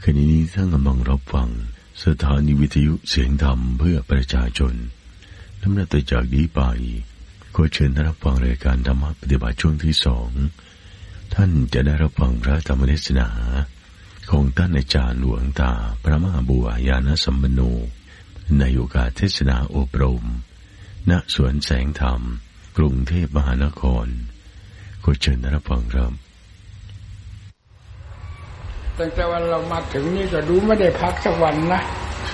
ขณะนี้ท่านกำลังรับฟังสถานีวิทยุเสียงธรรมเพื่อประชาชนลำดับต่อจากนี้ไปขอเชิญท่านรับฟังรายการธรรมะปฏิบัติช่วงที่2ท่านจะได้รับฟังพระธรรมเทศนาของท่านอาจารย์หลวงตาพระมหาบัวยานสัมปันโนในโอกาสเทศนาอบรมณสวนแสงธรรมกรุงเทพมหานครขอเชิญท่านรับฟังครับตั้งแต่วันเรามาถึงนี่ก็ดูไม่ได้พักสักวันนะ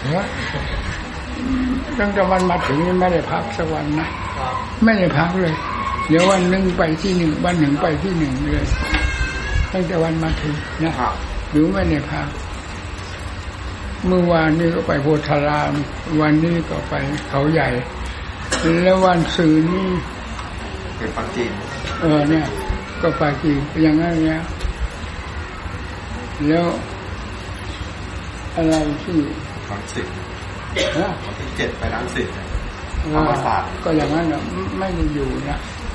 ตั้งแต่วันมาถึงนี่ไม่ได้พักสักวันนะไม่ได้พักเลยเดี๋ยววันหนึ่งไปที่หนึ่งวันหนึ่งไปที่หนึ่งเลยตั้งแต่วันมาถึงนะดูไม่ได้พักเมื่อวานนี้ก็ไปโพธารามวันนี้ก็ไปเขาใหญ่แล้ววันศุกร์นี่เป็นปักกิ่งเนี่ยก็ไปกี่อย่างนั้นเนี่ยแล้วอะไรที่รังสิตวันที่7ไปรังสิตธรรมศาสตร์ก็อย่างนั้นนะไม่ได้อยู่นะ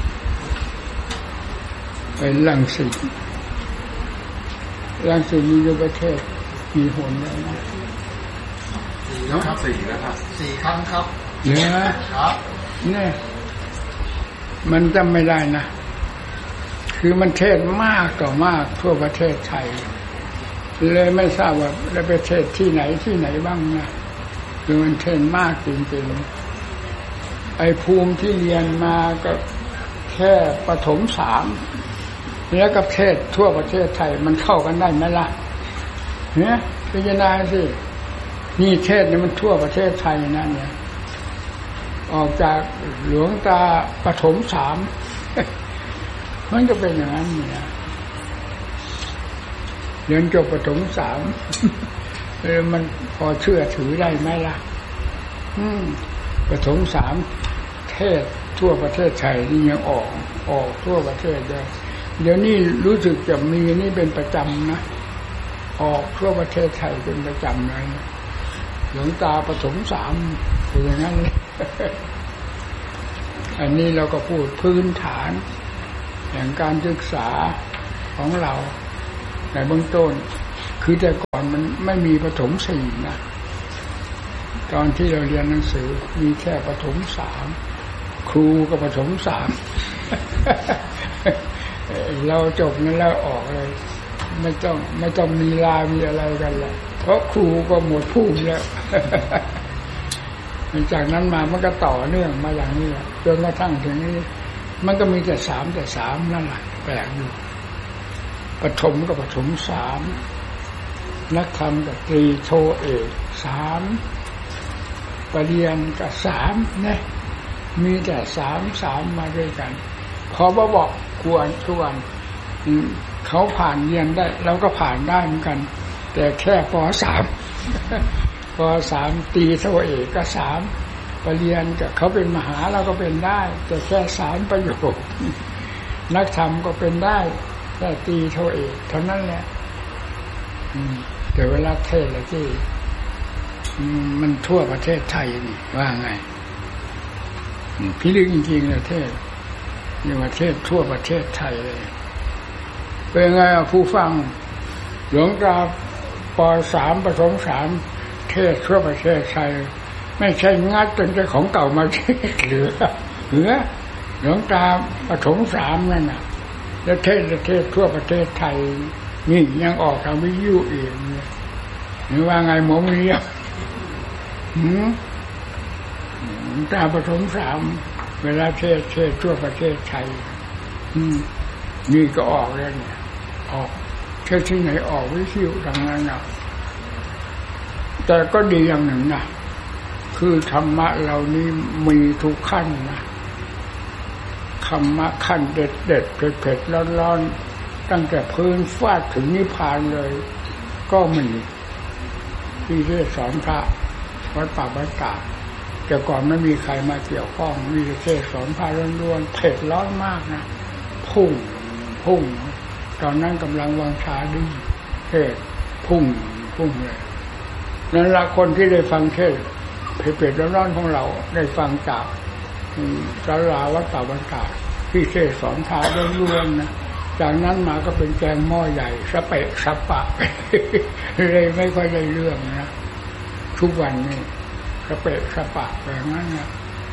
ไปรังสิตมีอยู่ประเทศมีหนแล้วนะ 4แล้วครับ4แล้วครับ4ครั้งครับเนี่ยครับเนี่ยมันจำไม่ได้นะคือมันเทศมากต่อมากทั่วประเทศไทยเลยไม่ทราบว่าได้ไปเทศที่ไหนบ้างนะคือมันเทศมากจริงๆไอ้ภูมิที่เรียนมาก็แค่ประถม3แล้วกับเทศทั่วประเทศไทยมันเข้ากันได้ไหมล่ะเนี่ยพิจารณาสินี่เทศนี่มันทั่วประเทศไทยนั่นเนี่ยออกจากหลวงตาประถม3มันก็เป็นอย่างนั้นเนี่ยเรียนจบประถม3มันพอเชื่อถือได้ไหมล่ะประถม3เทศทั่วประเทศไทยนี่ยังออกทั่วประเทศได้เดี๋ยวนี้รู้สึกจะมีนี่เป็นประจำนะออกทั่วประเทศไทยเป็นประจำเลยหลวงตาประถม3เป็นอย่างนั้นเลยอันนี้เราก็พูดพื้นฐานแห่งการศึกษาของเราในเบื้องต้นคือแต่ก่อนมันไม่มีประถม4นะตอนที่เราเรียนหนังสือมีแค่ประถม3ครูก็ประถม3เราจบนั้นแล้วออกเลยไม่ต้องมีลามีอะไรกันแล้วเพราะครูก็หมดภูมิแล้วจากนั้นมามันก็ต่อเนื่องมาอย่างนี้จนกระทั่งถึงนี้มันก็มีแต่3นั่นแหละแปลกอยู่ประถมก็ประถม3นักธรรมก็ตรีโทเอก3ปริญญาก็3เนี่ยมีแต่3มาด้วยกันพอบอกควรทุกวันเขาผ่านเรียนได้เราก็ผ่านได้เหมือนกันแต่แค่ป.3 ป.3 ตรีโทเอกก็3ปริญญาก็เขาเป็นมหาเราก็เป็นได้แต่แค่3ประโยคนักธรรมก็เป็นได้แต่ตรีโทเอกเท่านั้นแหละแต่เวลาเทศแล้วที่มันทั่วประเทศไทยนี่ว่าไงพิลึกจริงๆเลยเทศนี่ว่าเทศทั่วประเทศไทยเลยเป็นไงผู้ฟังหลวงตาป.3 ประถม3เทศทั่วประเทศไทยไม่ใช่งัดจนของเก่ามาเทศเหลือหลวงตาประถม3นั่นน่ะแล้วเทศทั่วประเทศไทยนี่ยังออกทางวิทยุอีกหรือว่าไงหมอมีตาประถม3เวลาเทศทั่วประเทศไทยนี่ก็ออกแล้วเนี่ยออกเทศที่ไหนออกวิทยุทางนั้นนะแต่ก็ดีอย่างหนึ่งนะคือธรรมะเรานี้มีทุกขั้นนะธรรมะขั้นเด็ดเผ็ดร้อนตั้งแต่พื้นฟาดถึงนิพพานเลยก็มีที่เทศสอนพระวัดป่าบ้านตาดแต่ก่อนไม่มีใครมาเกี่ยวข้องมีเทศสอนพระล้วนๆเผ็ดร้อนมากนะพุ่งตอนนั้นกำลังวางชาดีเทศพุ่งเลยนั่นละคนที่ได้ฟังเทศเผ็ดร้อนของเราได้ฟังจากศาลาวัดป่าบ้านตาดที่เทศสอนพระล้วนๆนะจากนั้นมาก็เป็นแกงหม้อใหญ่สะเปะสะปะเลยไม่ค่อยได้เรื่องนะทุกวันนี้สะเปะสะปะแบบนั้นนะ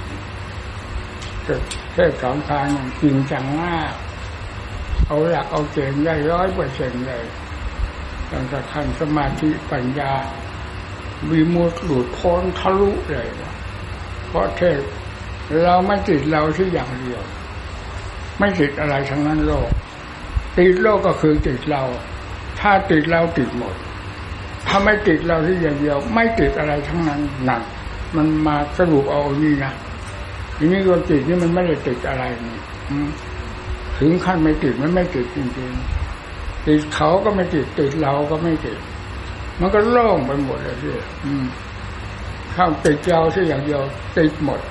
เทศสอนทางอย่างจริงจังมากเอาหลักเอาเกณฑ์ได้100%เลยตั้งแต่ขั้นสมาธิปัญญาวิมุตติหลุดพ้นทะลุเลยเพราะเทศเราไม่ติดเราที่อย่างเดียวไม่ติดอะไรทั้งนั้นโลกติดโลกก็คือติดเราถ้าติดเราติดหมดถ้าไม่ติดเราที่อย่างเดียวไม่ติดอะไรทั้งนั้นนั่นมันมาสรุปเอานี่นะทีนี้ตัวติดนี่มันไม่ได้ติดอะไรนี่ถึงขั้นไม่ติดมันไม่ติดจริงๆติดเขาก็ไม่ติดติดเราก็ไม่ติดมันก็โล่งไปหมดเลยที่ข้ามติดเราที่อย่างเดียวติดหมด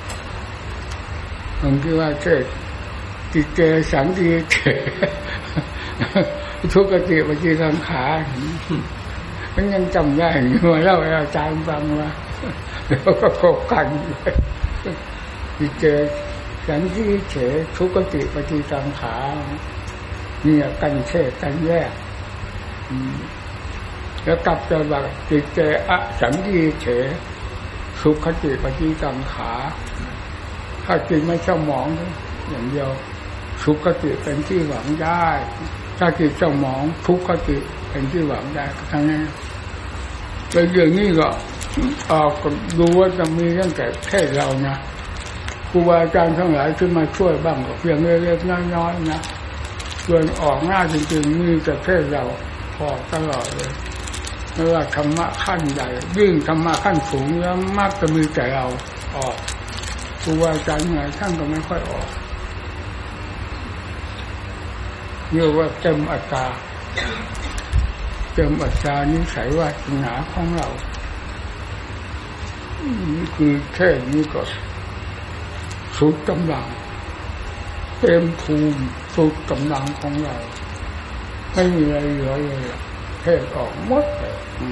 ผมคิดว่าเทศติเจสังติเจทุกขติปฏิสังขารมันยังจำได้อยู่มาเล่าให้อาจารย์ฟังว่าแล้วก็คบกันติเจสังติเจทุกขติปฏิสังขารเนี่ยกันเทศกันแยกแล้วกลับจะว่าติเจอะสังติเจสุขติปฏิสังขารถ้าจริงไม่เจ้าหมองอย่างเดียวสุขติเป็นที่หวังได้ถ้าจิตเจ้าหมองทุกขติเป็นที่หวังได้ทั้งนั้นแต่อย่างนี้ก็ดูว่าจะมีตั้งแต่แค่เรานะครูบาอาจารย์ทั้งหลายขึ้นมาช่วยบ้างก็เพียงเล็กๆน้อยๆนะส่วนออกหน้าจริงๆมีแต่แค่เราออกตลอดเลยไม่ว่าธรรมะขั้นใหญ่ยิ่งธรรมะขั้นสูงแล้วมากจะมีแต่เราออกครูบาอาจารย์ไหนท่านก็ไม่ค่อยออกเรียกว่าเต็มอัตรานิสัยวาสนาของเราคือแค่นี้ก็สุดกำลังเต็มภูมิสุดกำลังของเราไม่มีอะไรเหลือเลยเทศออกหมดเลย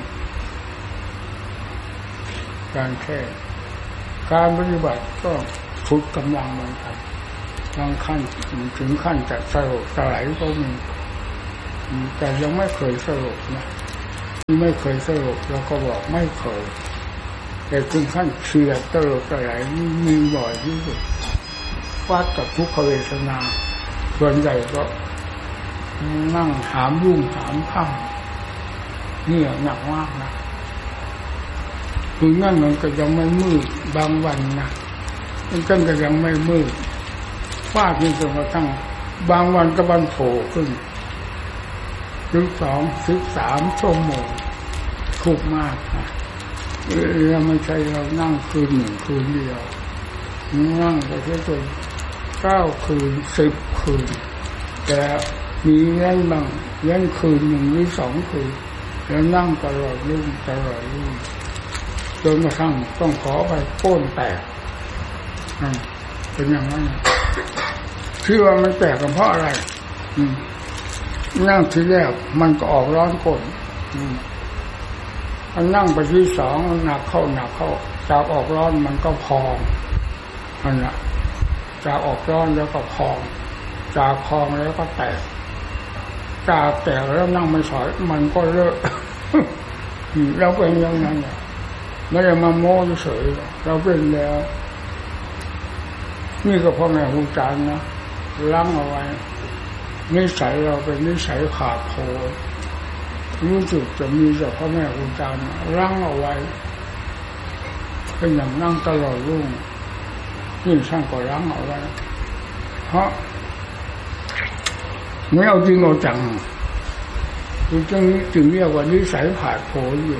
การเทศการปฏิบัติก็สุดกำลังเหมือนกันบางขั้นถึงขั้นจะสลบสลายก็มีแต่ยังไม่เคยสลบนะไม่เคยสลบเราก็บอกไม่เคยแต่ถึงขั้นเฉียดสลบสลายมีบ่อยที่สุดวัดกับทุกขเวทนาส่วนใหญ่ก็นั่งหามรุ่งหามค่ำนี่หนักมากนะคือนั่นมันก็ยังไม่มืดบางวันนะมันก็ยังไม่มืดฟาดจนกระทั่งบางวันก็บันโผล่ขึ้น12-13 ชั่วโมงทุกมากนะเราไม่ใช่เรานั่งคืนหนึ่งคืนเดียวนั่งไปแค่ตัว9 คืน 10 คืนแต่มีเล่นบางเล่นคืน 1 หรือ 2 คืนแล้วนั่งตลอดรุ่งจนกระทั่งต้องขอไปโป้นแตกเป็นอย่างนั้นที่ว่ามันแตกกันเพราะอะไรนั่งทีแรกมันก็ออกร้อนก้นมันนั่งไปที่สองหนักเข้าจากออกร้อนมันก็พองนั่นแหละจากออกร้อนแล้วก็พองจากพองแล้วก็แตกจากแตกแล้วนั่งไม่สอยมันก็เลอะเราเป็นอย่างนั้นไม่ได้มาโม้เฉยเราเป็นแล้วนี่ก็พ่อแม่ครูอาจารย์นะล้างเอาไว้นิสัยเราเป็นนิสัยขาดโผล่รู้สึกจะมีแต่พ่อแม่ครูอาจารย์ล้างเอาไว้เป็นอย่างนั่งตลอดรุ่งนี่ช่างก็ล้างเอาไว้เพราะไม่เอาจริงเอาจังจึงเรียกว่านิสัยขาดโผล่อยู่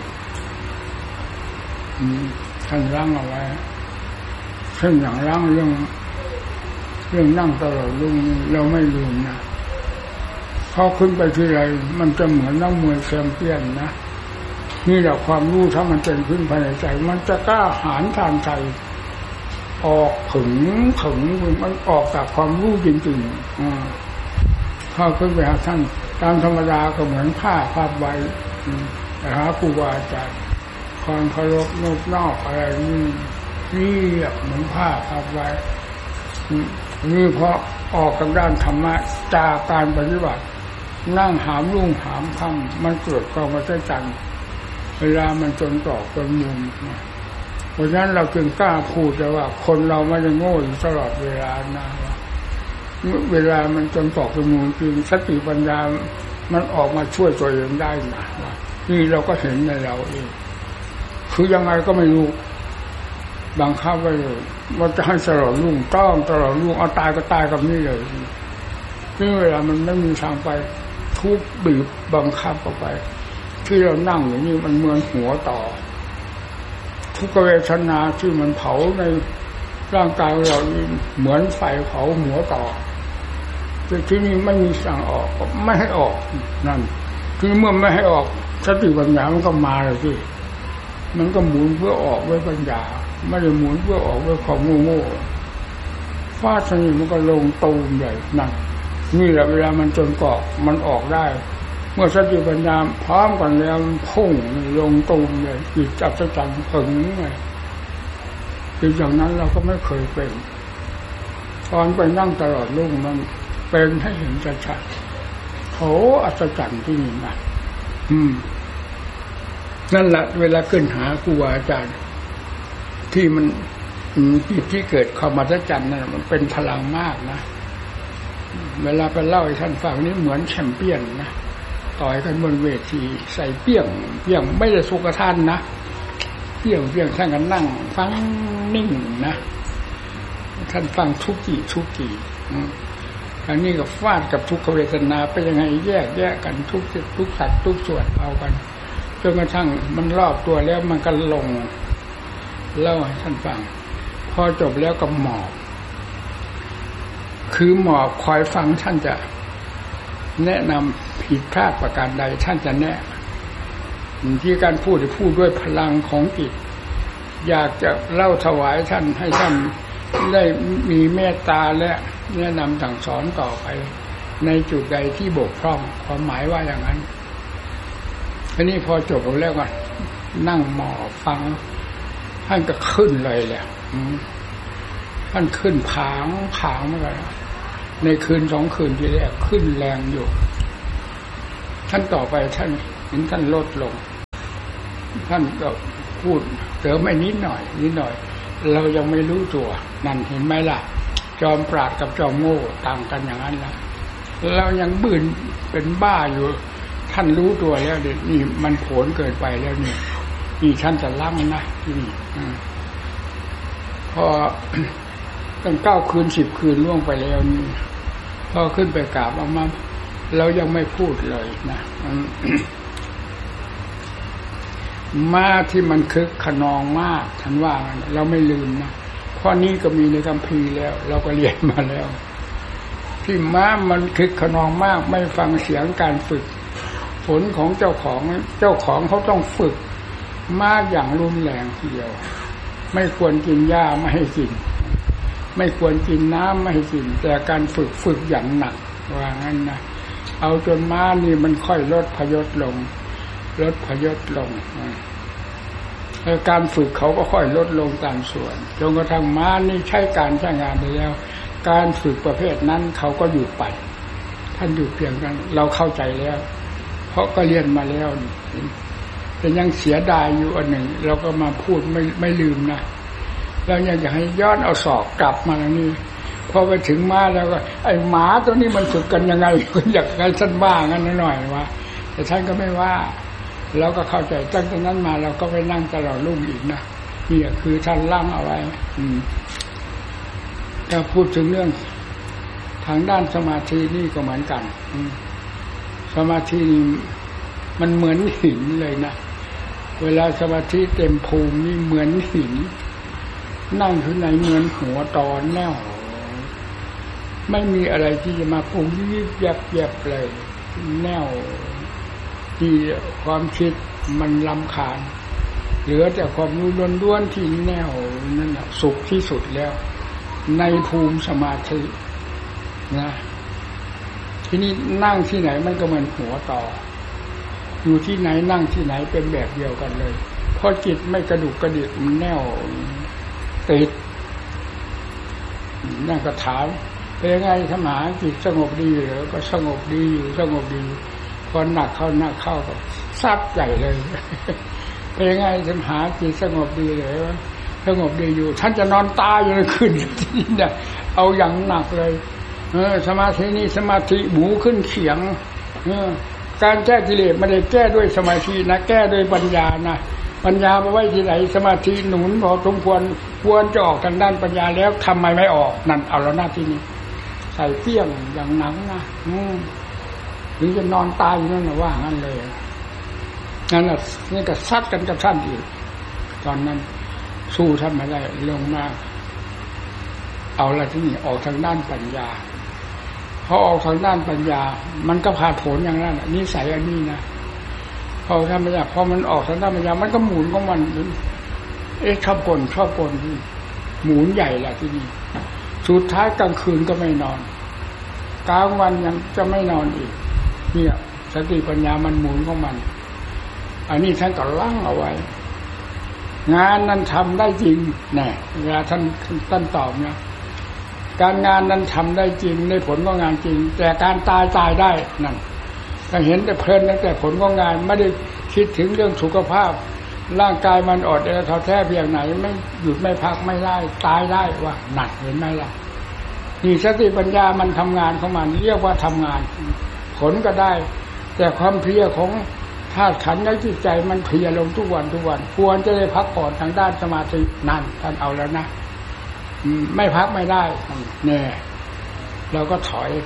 ท่านล้างเอาไว้เช่นอย่างล้างเรื่องนั่งตลอดรุ่งเราไม่ลืมนะพอขึ้นไปที่ไรมันจะเหมือนนักมวยแชมเปี้ยนนะนี่แหละความรู้ถ้ามันเป็นขึ้นภายในใจมันจะกล้าหาญทางใจออกถึงมันออกจากความรู้จริงๆพอขึ้นไปหาท่านตามธรรมดาก็เหมือนผ้าใบแต่หาครูบาอาจารย์ความเคารพนอกอะไรนี่เหมือนผ้าใบนี่เพราะออกจากด้านธรรมะจากการปฏิบัตินั่งหามรุ่งหามค่ำมันเกิดความอัศจรรย์เวลามันจนตรอกจนมุมเพราะฉะนั้นเราจึงกล้าพูดเลยว่าคนเราไม่ได้โง่อยู่ตลอดเวลานะเวลามันจนตรอกจนมุมจริงสติปัญญามันออกมาช่วยตัวเองได้นะนี่เราก็เห็นในเราเองคือยังไงก็ไม่รู้บังคับไว้เลยว่าจะให้ตลอดรุ่งต้องตลอดรุ่งเอาตายก็ตายกับนี่เลยนี่เวลามันไม่มีทางไปทุบบีบบังคับออกไปที่เรานั่งอย่างนี้มันเหมือนหัวต่อทุกเวทนาที่มันเผาในร่างกายเราเหมือนไฟเผาหัวต่อแต่ที่นี่ไม่มีสั่งออกไม่ให้ออกนั่นคือเมื่อไม่ให้ออกสติปัญญามันก็มาเลยที่มันก็หมุนเพื่อออกด้วยปัญญาไม่ได้หมุนเพื่อออกด้วยความโง่ฟาดสนิทมันก็ลงตูมใหญ่นั่นนี่แหละเวลามันจนเกาะมันออกได้เมื่อสติปัญญาพร้อมกันแล้วพุ่งลงตูมเลยจิตจับจังผึ่งไงคืออย่างนั้นเราก็ไม่เคยเป็นตอนไปนั่งตลอดรุ่งมันเป็นให้เห็นชัดๆโถอัศจรรย์ที่นี่นะนั่นแหละเวลาขึ้นหาครูอาจารย์ที่มันที่เกิดความอัศจรรย์นั่นมันเป็นพลังมากนะเวลาไปเล่าให้ท่านฟังนี่เหมือนแชมเปี้ยนนะต่อยกันบนเวทีใส่เปี้ยงไม่ได้สุกท่านนะเปี้ยงท่านกันนั่งฟังนิ่งนะท่านฟังทุกกี่อันนี้ก็ฟาดกับทุกขเวทนาไปยังไงแยกกันทุกสัตว์ทุกส่วนเอากันจนกระทั่งมันรอบตัวแล้วมันก็ลงเล่าให้ท่านฟังพอจบแล้วก็หมอบคือหมอบคอยฟังท่านจะแนะนำผิดพลาดประการใดท่านจะแนะที่การพูดด้วยพลังของจิตอยากจะเล่าถวายท่านให้ท่านได้มีเมตตาและแนะนำสั่งสอนต่อไปในจุดใดที่บกพร่องความหมายว่าอย่างนั้นทีนี้พอจบแล้วก็นั่งหมอบฟังท่านก็ขึ้นเลยแหละท่านขึ้นผางเมื่อไหร่ในคืน2 คืนที่แรกขึ้นแรงอยู่ท่านต่อไปท่านเห็นท่านลดลงท่านก็พูดเติมไม่นิดหน่อยเรายังไม่รู้ตัวนั่นเห็นไหมล่ะจอมปราดกับจอมโง่ต่างกันอย่างนั้นละเรายังบืนเป็นบ้าอยู่ท่านรู้ตัวแล้วนี่มันโผล่เกินไปแล้วนี่ท่านจะล้ำนะที่นี่พอตั้ง9 คืน 10 คืนล่วงไปแล้วนี่พอขึ้นไปกราบอาม่าเรายังไม่พูดเลยนะมาที่มันคึกขนองมากท่านว่าเราไม่ลืมนะเพราะนี้ก็มีในคัมภีร์แล้วเราก็เรียนมาแล้วที่ม้ามันคึกขนองมากไม่ฟังเสียงการฝึกผลของเจ้าของเขาต้องฝึกมากอย่างรุนแรงทีเดียวไม่ควรกินหญ้าไม่ให้กินไม่ควรกินน้ำไม่ให้กินแต่การฝึกอย่างหนักว่างั้นนะเอาจนม้านี่มันค่อยลดพยศลงแล้วการฝึกเขาก็ค่อยลดลงตามส่วนจนกระทั่งม้านี่ใช้งานไปแล้วการฝึกประเภทนั้นเขาก็หยุดไปท่านหยุดเพียงนั้นเราเข้าใจแล้วเพราะก็เรียนมาแล้วแต่ยังเสียดายอยู่อันหนึ่งเราก็มาพูดไม่ลืมนะเราอยากจะให้ย้อนเอาศอกกลับมาแล้วนี่พอไปถึงม้าแล้วก็ไอ้หมาตัวนี้มันฝึกกันยังไงอยากให้ท่านบ้างั้นหน่อยว่าแต่ท่านก็ไม่ว่าเราก็เข้าใจตั้งแต่นั้นมาเราก็ไปนั่งตลอดรุ่งอีกนะนี่คือท่านลั่งเอาไว้ถ้าพูดถึงเรื่องทางด้านสมาธินี่ก็เหมือนกันสมาธิมันเหมือนหินเลยนะเวลาสมาธิเต็มภูมินี่เหมือนหินนั่งที่ไหนเหมือนหัวตอนแน่วไม่มีอะไรที่จะมาปรุงยิบยับเลยแน่วที่ความคิดมันรำคาญเหลือแต่ความรู้ล้วนๆที่แน่วนั่นแหละสุขที่สุดแล้วในภูมิสมาธินะที่นี่นั่งที่ไหนมันก็เหมือนหัวต่ออยู่ที่ไหนนั่งที่ไหนเป็นแบบเดียวกันเลยเพราะจิตไม่กระดุกกระดิกมันแน่วติดนั่งก็ถามเป็นยังไงสมาจิตสงบดีเหรอก็สงบดีอยู่สงบดีพอหนักเข้าก็ซัดใหญ่เลยเป็นยังไงสมาจิตสงบดีเหรอสงบดีอยู่ท่านจะนอนตายอยู่ในคืนนี้เนี่ยเอาอย่างหนักเลยสมาธินี่สมาธิหมูขึ้นเขียงการแก้กิเลสไม่ได้แก้ด้วยสมาธินะแก้ด้วยปัญญานะปัญญาไปไว้ที่ไหนสมาธิหนุนพอสมควรจะออกทางด้านปัญญาแล้วทำไมไม่ออกนั่นเอาแล้วหน้าที่นี้ใส่เปี้ยงอย่างหนังนะหรือจะนอนตายอยู่นั่นนะว่างั้นเลยนั่นแหละนี่ก็ซัดกันกับท่านอีกตอนนั้นสู้ท่านไม่ได้ลงมาเอาอะไรที่นี่ออกทางด้านปัญญาพอออกทางด้านปัญญามันก็พาผลอย่างนั้นนิสัยอันนี้นะพอทำปัญญาพอมันออกทางด้านปัญญามันก็หมุนของมันชอบกลหมุนใหญ่แหละที่นี่สุดท้ายกลางคืนก็ไม่นอนกลางวันยังจะไม่นอนอีกเนี่ยสติปัญญามันหมุนของมันอันนี้ท่านก็ลั่งเอาไว้งานนั้นทำได้จริงแน่เวลาท่านตอบนะการงานนั้นทำได้จริงในผลของงานจริงแต่การตายได้นั่นถ้าเห็นแต่เพลินแต่ผลของงานไม่ได้คิดถึงเรื่องสุขภาพร่างกายมันอ่อนแอท้อแท้เพียงไหนไม่หยุดไม่พักไม่ได้ตายได้ว่าหนักเห็นไหมล่ะนี่สติปัญญามันทำงานของมันเรียกว่าทำงานผลก็ได้แต่ความเพลียของธาตุขันธ์ในจิตใจมันเพลียลงทุกวันควรจะได้พักผ่อนทางด้านสมาธินั่นท่านเอาแล้วนะไม่พักไม่ได้เนี่ยเราก็ถอย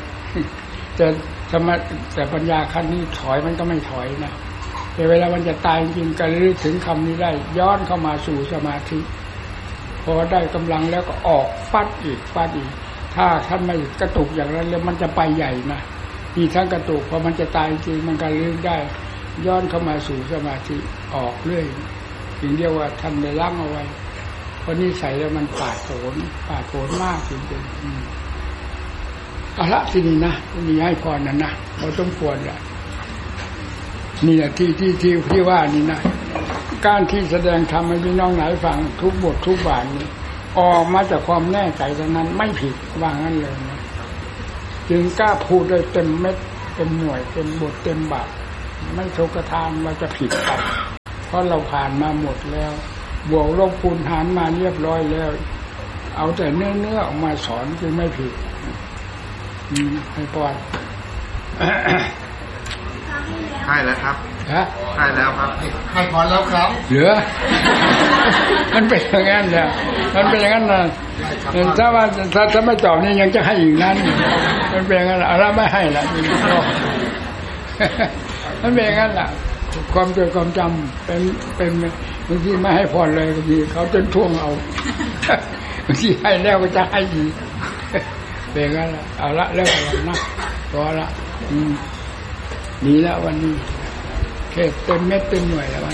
แต่ปัญญาขั้นนี้ถอยมันก็ไม่ถอยนะแต่เวลามันจะตายจริงก็ระลึกถึงคำนี้ได้ย้อนเข้ามาสู่สมาธิพอได้กำลังแล้วก็ออกฟัดอีกถ้าท่านไม่กระตุกอย่างนั้นแล้วมันจะไปใหญ่นะมีทั้งกระตุกพอมันจะตายจริงมันก็ระลึกได้ย้อนเข้ามาสู่สมาธิออกเรื่อยอย่างเดียวว่าท่านได้ล้างเอาไว้เพราะนิสัยแล้วมันปาดโผนมากจริงๆเอาละที่นี่นะนี่ให้พรนั่นนะเราต้องควรแหละนี่แหละที่ว่านี่นะการที่แสดงธรรมให้พี่น้องไหนฟังทุกบททุกบาทนี้ออกมาจากความแน่ใจเท่านั้นไม่ผิดว่างั้นเลยนะจึงกล้าพูดได้เต็มเม็ดเต็มหน่วยเต็มบทเต็มบาทไม่โชกทานเราจะผิดกันเพราะเราผ่านมาหมดแล้วบวกลบคูณหารมาเรียบร้อยแล้วเอาแต่เนื้อออกมาสอนจึงไม่ผิดให้ปล่อยให้แล้วครับให้แล้วครับให้พรแล้วครับเหลือมันเป็นอย่างนั้นแหละมันเป็นอย่างนั้นนะถ้าว่าถ้าไม่ตอบนี่ยังจะให้อีกนั้นมันเป็นอย่างนั้นอะไรไม่ให้ละมันเป็นอย่างนั้นล่ะความจดความจำเป็นบางทีไม่ให้พรเลยบางทีเขาจนท่วงเอาบางทีให้แล้วก็จะให้อีกเป็นอย่างนั้นล่ะเอาละแล้วกันนะพอละดีแล้ววันนี้เทศเต็มเม็ดเต็มหน่วยแล้ว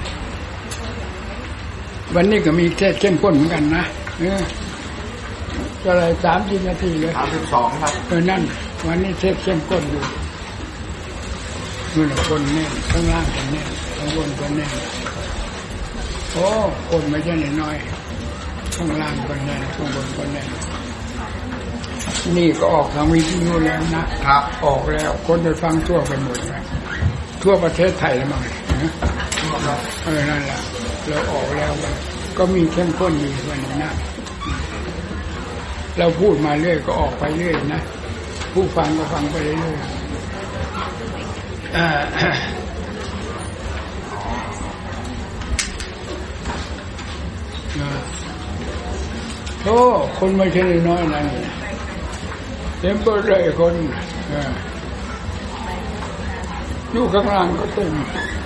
วันนี้ก็มีเทศเข้มข้นเหมือนกันนะก็เลย30 นาทีเลย 32ครับนั่นวันนี้เทศเข้มข้นอยู่นู่นคนแน่นข้างล่างคนแน่นข้างบนคนแน่นโอ้คนไม่ใช่น้อยข้างล่างคนแน่นข้างบนคนแน่นนี่ก็ออกทางวิทยุแล้วนะครับออกแล้วคนไปฟังทั่วไปหมดแล้วทั่วประเทศไทยแล้วมั้งนั่นแหละเราออกแล้วก็มีเข้มข้นอยู่วันนี้นะเราพูดมาเรื่อยก็ออกไปเรื่อยนะผู้ฟังก็ฟังไปเรื่อยโอ้คนไม่ใช่น้อยนะเต็มไปเลยคนอยู่ข้างล่างก็เต็ม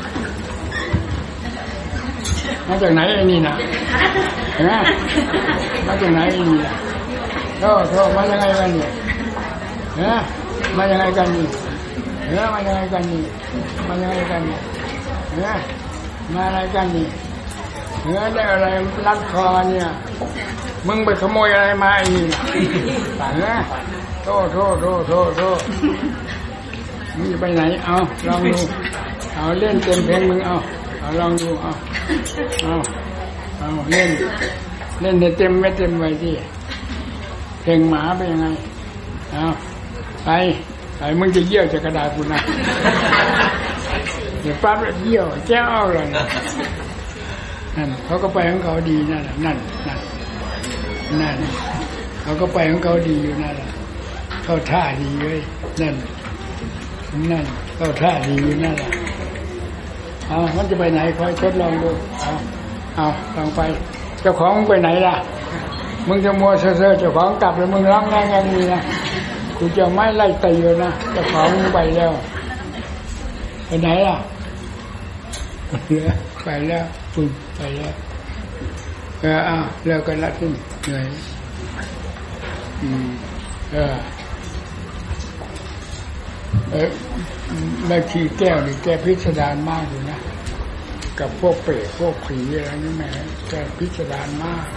มาจากไหนไอ้นี่นะเห็นไหมมาจากไหนไอ้นี่นะโทษมายังไงกันเนี่ยมายังไงกันนี่มายังไงกันนี่มายังไงกันนี่มาอะไรกันนี่ได้อะไรรัดคอเนี่ยมึงไปขโมยอะไรมาไอ้นี่โทษมึงจะไปไหนเอาลองดูเอาเล่นเต็มเพลงมึงเอาลองดูเอาเล่นเต็มไม่เต็มไว้ที่เพลงหมาเป็นยังไงไอ้มึงจะเยี่ยวจากกระดาษกูนะเดี๋ยวปั๊บแล้วเยี่ยวแจ้วเลยนั่นเขาก็ไปของเขาดีนั่นแหละนั่นเขาก็ไปของเขาดีอยู่นั่นแหละเข้าท่าดีเลยนั่นเข้าท่าดีอยู่นั่นแหละเอามันจะไปไหนคอยทดลองดูเอาลองไปเจ้าของมึงไปไหนล่ะมึงจะมัวเซ่อเจ้าของกลับแล้วมึงร้องได้กันนี่นะกูจะไม่ไล่ตีอยู่นะเจ้าของมึงไปแล้วไปไหนล่ะไปแล้วปุ่นไปแล้วเลิกกันละที่เหนื่อยแม่ชีแก้วนี่แกพิสดารมากอยู่นะกับพวกเปรตพวกผีอะไรนี่แม่แกพิสดารมาก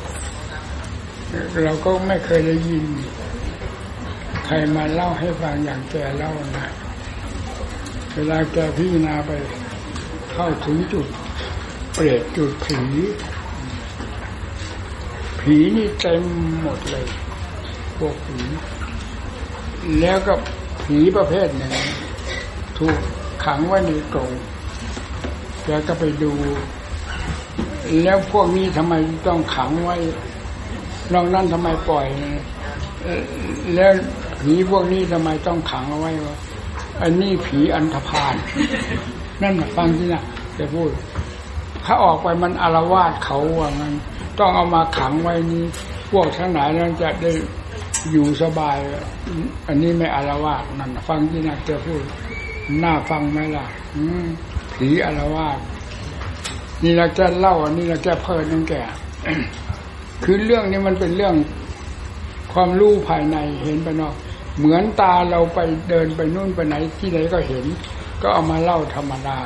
เราก็ไม่เคยได้ยินใครมาเล่าให้ฟังอย่างแกเล่านะเวลาแกพิจารณาไปเข้าถึงจุดเปรตจุดผีนี่เต็มหมดเลยพวกผีแล้วก็ผีประเภทหนึ่งถูกขังไว้ในกรงแล้วก็ไปดูแล้วพวกนี้ทำไมต้องขังไว้นอกนั้นทำไมปล่อยแล้วผีพวกนี้ทำไมต้องขังเอาไว้วะอันนี้ผีอันธพาลนั่นฟังที่น่ะจะพูดถ้าออกไปมันอาละวาดเขาว่างั้นต้องเอามาขังไว้นี้พวกทั้งหลายนั้นจะได้อยู่สบายอันนี้ไม่อาละวาดนั่นฟังที่น่ะจะพูดน่าฟังไหมล่ะผีอาละวาดนี่เราจะเล่าอันนี้เราจะเพลินนั่นแก คือเรื่องนี้มันเป็นเรื่องความรู้ภายในเห็นไปนอกเหมือนตาเราไปเดินไปนู่นไปไหนที่ไหนก็เห็นก็เอามาเล่าธรรมดา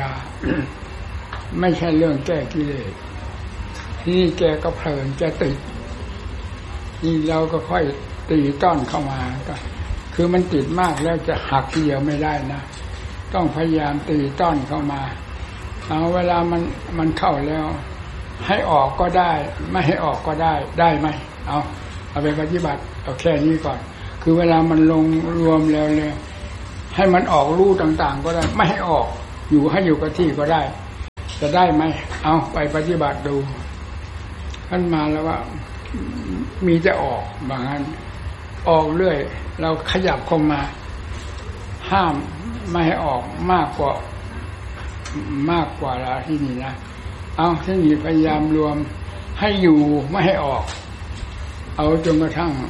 ไม่ใช่เรื่องแก้กิเลสที่นี่แกก็เพลินจะติดนี่เราก็ค่อยตีต้อนเข้ามาก็คือมันติดมากแล้วจะหักเดี่ยวไม่ได้นะต้องพยายามตีต้อนเข้ามาเอาเวลามันเข้าแล้วให้ออกก็ได้ไม่ให้ออกก็ได้ไหมเอาไปปฏิบัติเอาแค่นี้ก่อนคือเวลามันลงรวมแล้วเนี่ยให้มันออกรูต่างๆก็ได้ไม่ให้ออกให้อยู่กับที่ก็ได้จะได้ไหมเอาไปปฏิบัติดูท่านมาแล้วว่ามีจะออกบางอันออกเรื่อยเราขยับเข้ามาห้ามไม่ให้ออกมากกว่าแล้วที่นี่นะเอาที่นี่พยายามรวมให้อยู่ไม่ให้ออกเอาจนกระทั่ง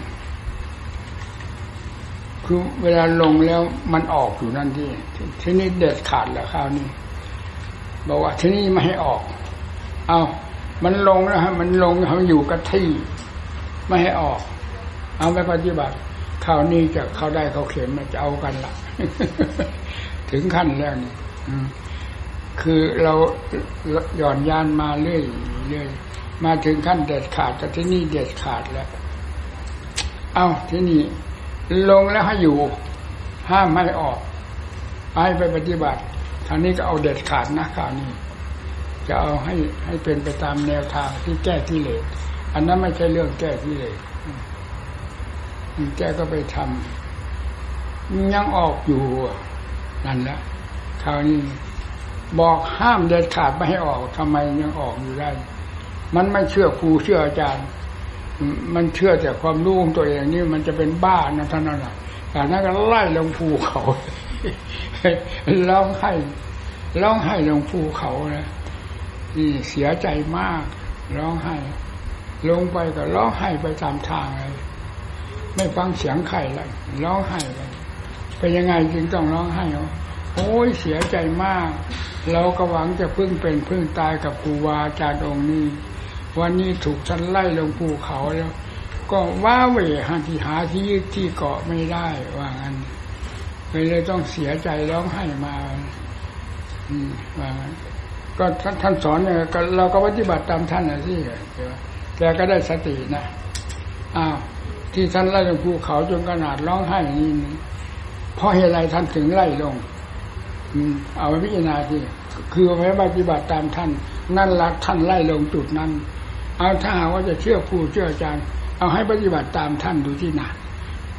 คือเวลาลงแล้วมันออกอยู่นั่นที่นี่เด็ดขาดแล้วคราวนี้บอกว่าที่นี่ไม่ให้ออกมันลงแล้วฮะมันลงเขาอยู่กับที่ไม่ให้ออกเอาไปปฏิบัติคราวนี้จะเข้าได้เขาเข็มมันจะเอากันละ ถึงขั้นแล้วนี่คือเราหย่อนยานมาเรื่อยมาถึงขั้นเด็ดขาดแต่ที่นี่เด็ดขาดแล้วที่นี่ลงแล้วให้อยู่ห้ามไม่ออกให้ไปปฏิบัติคราวนี้ก็เอาเด็ดขาดนะคราวนี้จะเอาให้เป็นไปตามแนวทางที่แก้กิเลสอันนั้นไม่ใช่เรื่องแก้กิเลสแก้ก็ไปทำยังออกอยู่นั่นแหละคราวนี้บอกห้ามเด็ดขาดไม่ให้ออกทำไมยังออกอยู่ได้มันไม่เชื่อครูเชื่ออาจารย์มันเชื่อแต่ความรู้ของตัวเองนี่มันจะเป็นบ้านะท่านนั่นแหละแต่นั้นก็ไล่ลงภูเขาร้องไห้ลงภูเขานะนี่เสียใจมากร้องไห้ลงไปก็ร้องไห้ไปตามทางเลยไม่ฟังเสียงใครเลยร้องไห้ไปเป็นยังไงจึงต้องร้องไห้โอ้ยเสียใจมากเราก็หวังจะพึ่งเป็นพึ่งตายกับครูบาอาจารย์องค์นี้วันนี้ถูกฉันไล่ลงภูเขาแล้วก็ว้าเหวหาที่ยึดที่เกาะไม่ได้ว่างั้นเลยต้องเสียใจร้องไห้มาว่างั้นก็ท่านสอนเนี่ยเราก็ปฏิบัติตามท่านนะที่แกก็ได้สตินะที่ท่านไล่ลงภูเขาจนขนาดร้องไห้นี่เพราะเหตุไรท่านถึงไล่ลงเอาไปพิจารณาที่คือเอาไปปฏิบัติตามท่านนั่นละท่านไล่ลงจุดนั้นถ้าหากว่าจะเชื่อครูเชื่ออาจารย์เอาให้ปฏิบัติตามท่านดูที่ไหน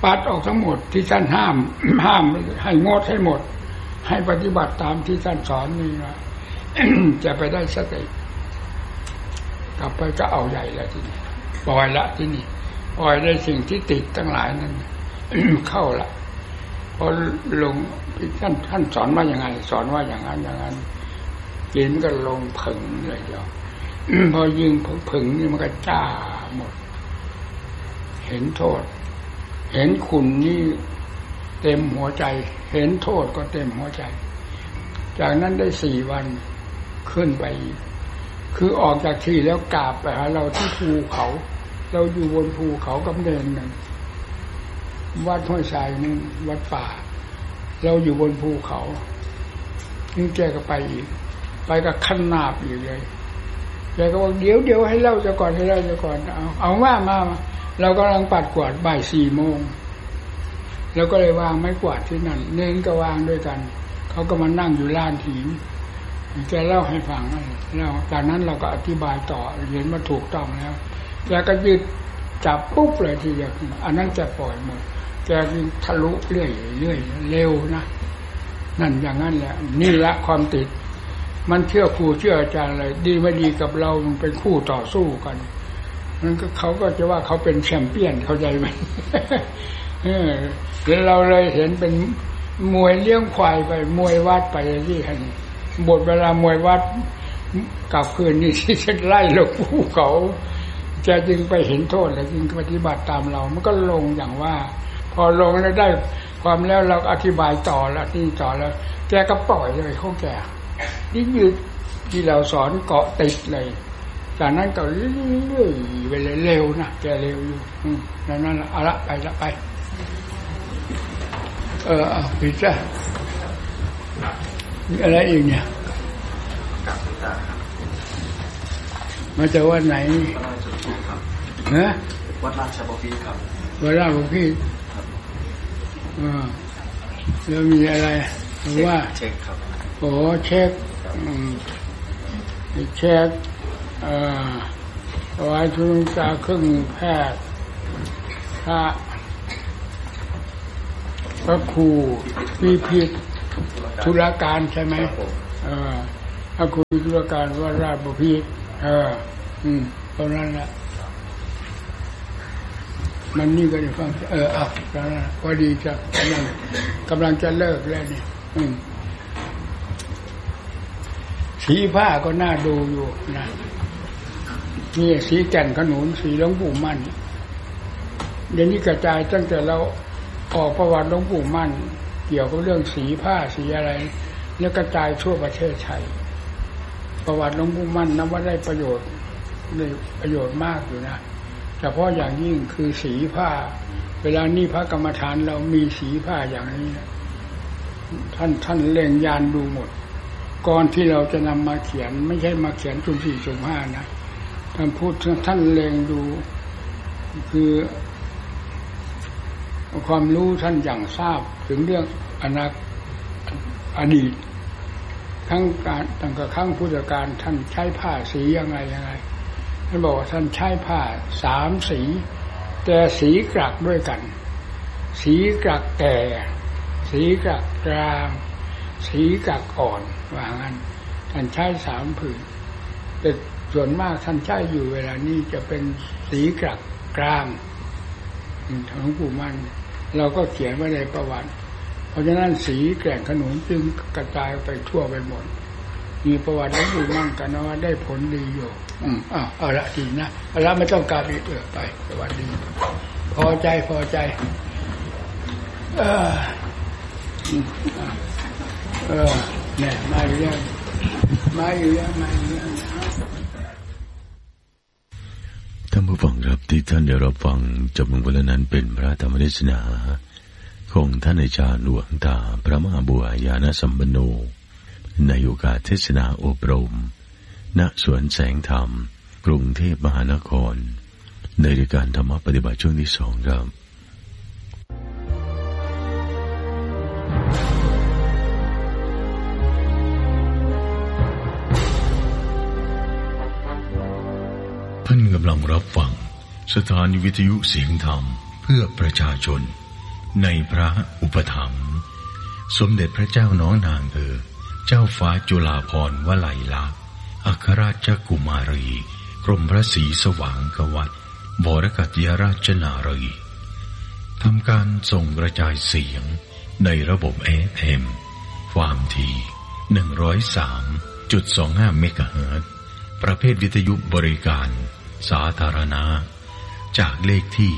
ปัดออกทั้งหมดที่ท่านห้ามให้งดให้หมดให้ปฏิบัติตามที่ท่านสอนนี่นะ จะไปได้สติกลับไปก็เอาใหญ่แล้วทีนี้ปล่อยละที่นี่ปล่อยได้สิ่งที่ติดทั้งหลายนั้น เข้าละพอลงท่านสอนว่าอย่างไงสอนว่าอย่างนั้นกินก็ลงผึ่งเลยเดียว พอยิงผึ่งนี่มันก็จ้าหมดเห็นโทษเห็นคุณนี่เต็มหัวใจเห็นโทษก็เต็มหัวใจจากนั้นได้4 วันขึ้นไปคือออกจากที่แล้วกราบไปหาเราที่ภูเขาเราอยู่บนภูเขากำเนิดนั่นวัดห้วยทรายนี่วัดป่าเราอยู่บนภูเขานี่แกก็ไปอีกไปกับขั้นนาบอยู่เลยแกก็บอกเดี๋ยวให้เล่าจะก่อนเอามาเรากำลังปัดกวาดบ่าย4 โมงแล้วก็เลยวางไม้กวาดที่นั่นเน้นก็วางด้วยกันเขาก็มานั่งอยู่ลานหินแกเล่าให้ฟังแล้วจากนั้นเราก็อธิบายต่อเห็นว่าถูกต้องแล้วแกก็ยึดจับปุ๊บเลยทีเดียวอันนั้นจะปล่อยหมดแกทะลุเรื่อยเร็วนะนั่นอย่างนั้นแหละนี่ละความติดมันเชื่อครูเชื่ออาจารย์อะไรดีไม่ดีกับเรามันเป็นคู่ต่อสู้กันนั่นก็เขาก็จะว่าเขาเป็นแชมเปี้ยนเข้าใจไหม แล้วเราเลยเห็นเป็นมวยเลี้ยงควายไปมวยวัดไปที่เห็นบทเวลามวยวัดกลับคืนนี่ที่จะไล่ลงภูเขาแกจึงไปเห็นโทษแล้วจึงปฏิบัติตามเรามันก็ลงอย่างว่าพอลงแล้วได้ความแล้วเราอธิบายต่อแล้วนี่ต่อแล้วแกก็ปล่อยเลยเขาแกนี่ยืดที่เราสอนเกาะติดเลยจากนั้นก็เรื่อยๆไปเร็วนะแกเร็วอยู่นั่นเอาละไปผิดซะมีอะไรอีกเนี่ยมาจากวัดไหนวัดราชบุรีครับวัดราชบุรีแล้วมีอะไรหรือว่าเช็คครับโอ้เช็คไว้ทุนตาครึ่งแพทย์พระครูพิพิธธุรการใช่ไหมพระครูธุรการวัดราชบุรีตรงนั้นแหละมันนี่ก็ได้ฟังแล้วนะพอดีจะกำลังจะเลิกแล้วนี่สีผ้าก็น่าดูอยู่นะนี่สีแก่นขนุนสีหลวงปู่มั่นเดี๋ยวนี้กระจายตั้งแต่เราออกประวัติหลวงปู่มั่นเกี่ยวกับเรื่องสีผ้าสีอะไรแล้วกระจายทั่วประเทศไทยประวัติหลวงปู่มั่นนับว่าได้ประโยชน์มากอยู่นะเฉพาะอย่างยิ่งคือสีผ้าเวลานี้พระกรรมฐานเรามีสีผ้าอย่างนี้ท่านเล็งยานดูหมดก่อนที่เราจะนำมาเขียนไม่ใช่มาเขียนจุ่ม4 จุ่ม 5นะท่านพูดท่านเล็งดูคือความรู้ท่านอย่างทราบถึงเรื่องอดีตทั้งครั้งพุทธกาลท่านใช้ผ้าสียังไงท่านบอกว่าท่านใช้ผ้า3 สีแต่สีกรักด้วยกันสีกรักแก่สีกรักกลางสีกรักอ่อนว่างั้นท่านใช้3 ผืนแต่ส่วนมากท่านใช้อยู่เวลานี้จะเป็นสีกรักกลางหลวงปู่มั่นเราก็เขียนไว้ในประวัติเพราะฉะนั้นสีแก่นขนุนจึงกระจายไปทั่วไปหมดมีประวัติหลวงปู่มั่นกันว่าได้ผลดีอยู่เอาละดีนะเอาละไม่ต้องการอีกไปสวัสดีพอใจเนี่ยมาอยู่แล้วท่านผู้ฟังครับที่ท่านได้รับฟังจบลงไปแล้วนั้นเป็นพระธรรมเทศนาของท่านอาจารย์หลวงตาพระมหาบัวญาณสัมปันโนในโอกาสเทศนาอบรมณสวนแสงธรรมกรุงเทพมหานครในรายการธรรมปฏิบัติช่วงที่2ครับท่านกำลังรับฟังสถานีวิทยุเสียงธรรมเพื่อประชาชนในพระอุปถัมภ์สมเด็จพระเจ้าน้องนางเจ้าฟ้าจุฬาภรณ์วลัยลักษณ์อัครราชกุมารีกรมพระศรีสว่างกวัตรบรกัตยราชนารีทำการส่งกระจายเสียงในระบบ FM ความถี่ 103.25 เมกะเฮิรตซ์ประเภทวิทยุบริการสาธารณะจากเลขที่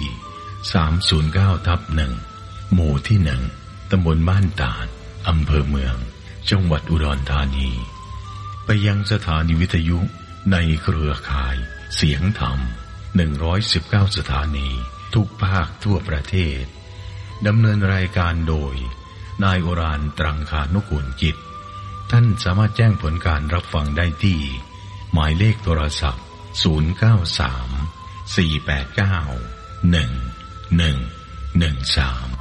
309/1 หมู่ที่ 1 ตำบลบ้านตาดอำเภอเมืองจังหวัดอุดรธานีไปยังสถานีวิทยุในเครือข่ายเสียงธรรม119 สถานีทุกภาคทั่วประเทศดำเนินรายการโดยนายโอรานตรังคานุกูลกิจท่านสามารถแจ้งผลการรับฟังได้ที่หมายเลขโทรศัพท์093 489 1113